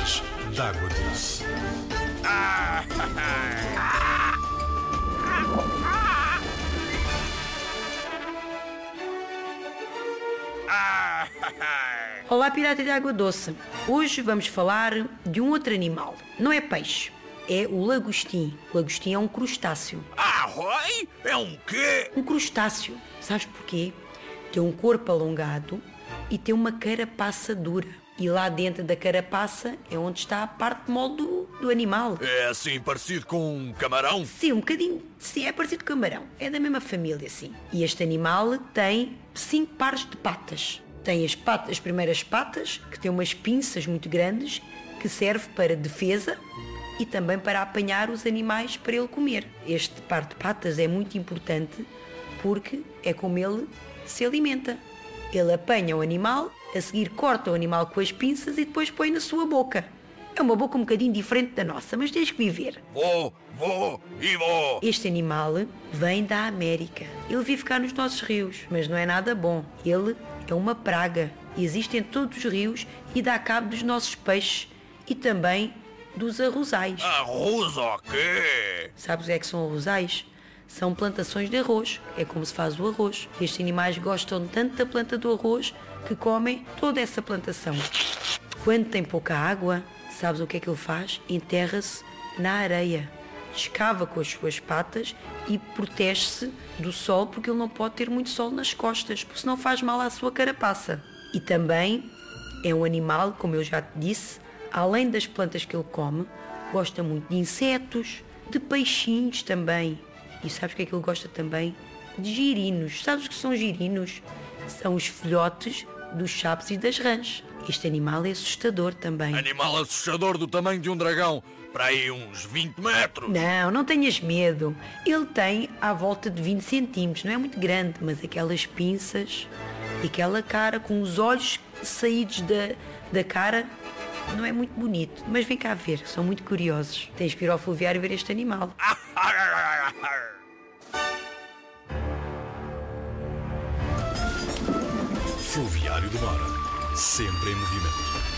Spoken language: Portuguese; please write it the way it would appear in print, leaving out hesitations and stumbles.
Piratas d'Água Doce. Olá, pirata de água doce. Hoje vamos falar de um outro animal. Não é peixe, é o lagostim. O lagostim é um crustáceo. Arroi? É um quê? Um crustáceo. Sabes porquê? Tem um corpo alongado e tem uma carapaça dura. E lá dentro da carapaça é onde está a parte mole do animal. É assim parecido com um camarão? Sim, um bocadinho. Sim, é parecido com camarão. É da mesma família, sim. E este animal tem 5 pares de patas. Tem as primeiras patas, que têm umas pinças muito grandes, que serve para defesa e também para apanhar os animais para ele comer. Este par de patas é muito importante porque é como ele se alimenta. Ele apanha o animal, a seguir corta o animal com as pinças e depois põe na sua boca. É uma boca um bocadinho diferente da nossa, mas tens que viver. Vou. Este animal vem da América. Ele vive cá nos nossos rios, mas não é nada bom. Ele é uma praga. Existe em todos os rios e dá cabo dos nossos peixes e também dos arrozais. Arroz o quê? Sabes o que é que são arrozais? São plantações de arroz. É como se faz o arroz. Estes animais gostam tanto da planta do arroz que comem toda essa plantação. Quando tem pouca água, sabes o que é que ele faz? Enterra-se na areia. Escava com as suas patas e protege-se do sol, porque ele não pode ter muito sol nas costas, porque senão faz mal à sua carapaça. E também é um animal, como eu já te disse, além das plantas que ele come, gosta muito de insetos, de peixinhos também. E sabes o que é que ele gosta também? De girinos. Sabes o que são girinos? São os filhotes dos sapos e das rãs. Este animal é assustador também. Animal assustador do tamanho de um dragão. Para aí uns 20 metros. Não tenhas medo. Ele tem à volta de 20 centímetros. Não é muito grande, mas aquelas pinças e aquela cara com os olhos saídos da cara não é muito bonito. Mas vem cá ver, são muito curiosos. Tens que ir ao fluviário ver este animal. Fluviário do Mar. Sempre em movimento.